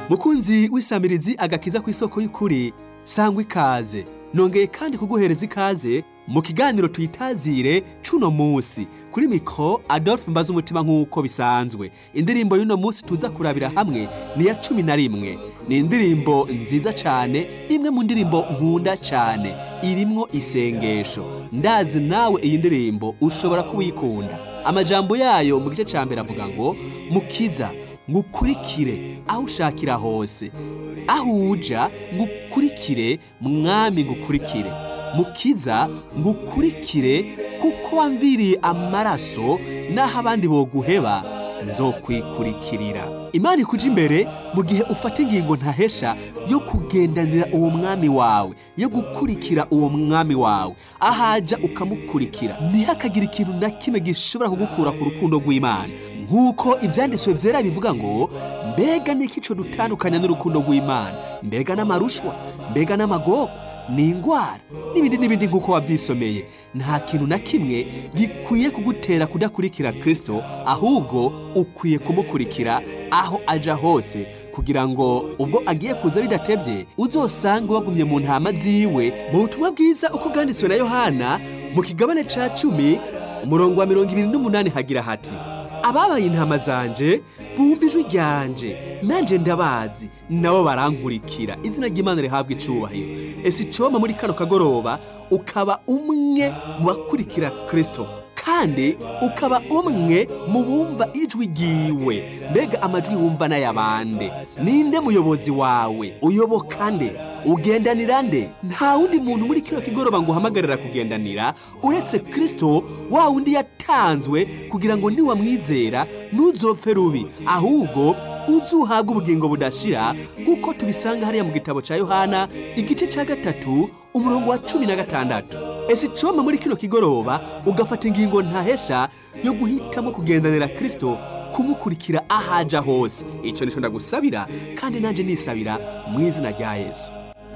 Mukunzi w'isamirizi agakiza kw'isoko y'ukuri, sangwa ikaze. Nongeye kandi kuguhereza ikaze mu kiganiro tuyitazire cuno musi. Kuri mikro Adolphe Mbazumutima nk'uko bisanzwe. Indirimbo y'uno musi tuza kurabira hamwe ni ya 11. Ni indirimbo nziza cane, imwe mu ndirimbo nkunda cane. Irimwo isengesho. Ndazi nawe iyi ndirimbo ushobora kubikunda. Amajambo yayo mu gice ca mbere avuga ngo mukiza ngukurikire aho ushakira hose, aho uja ngukurikire mwami ngukurikire, mukiza ngukurikire kuko wamviriye amaraso naho abandi boguheba nzokwikurikirira. Imana ikuja imbere mu gihe ufata ingingo ntahesha yo kugendanira uwo mwami wawe, yo gukurikira uwo mwami wawe, ahaja ukamukurikira. Ntihakagira ikintu na kimwe gishobora kugukura ku rukundo rw'Imana. Nkuko ivyanditswe vyera bivuga ngo mbega niki co dutandukanya n'urukundo rw'Imana? Mbega n'amarushwa, mbega n'amagogo, n'ingwara n'ibindi nkuko wavyisomeye. Nta kintu na kimwe gikwiye kugutera kudakurikira Kristo, ahubwo ukwiye kumukurikira aho aja hose, kugira ngo ubwo agiye kuza bidatevye uzosange wagumye mu ntama ziwe. Mu butumwa bwiza uko bwanditswe na Yohana mu kigabane ca 10 umurongo wa 28 hagira hati: ababaye intama zanje bumva ijwi ryanje, nanje ndabazi nabo barankurikira. Izina ry'Imana rihabwa icubahiro. Ese icoma muri kano kagoroba ukaba umwe mu bakurikira Kristo, kandi ukaba umwe mu bumva ijwi ryiwe. Mbega amajwi wumva n'ayabande? Ninde muyobozi wawe? Uyoboka nde? Ugendanira nde? Nta wundi muntu muri kino kigoroba ngo uhamagarira kugendanira uretse Kristo, wa wundi yatanzwe kugira ngo niwamwizera ntuzopfe rubi, ahubwo uzuhabwa ubugingo budashira, kuko tubisanga hariya mu gitabo ca Yohana igice ca 3 umurongo wa 16. Ese icoma muri kino kigoroba ugafata ingingo ntahesha yo guhitamo kugendanira Kristo, kumukurikira ahaja hose. Ico nico ndagusabira kandi nanje nisabira mu izina rya Yesu.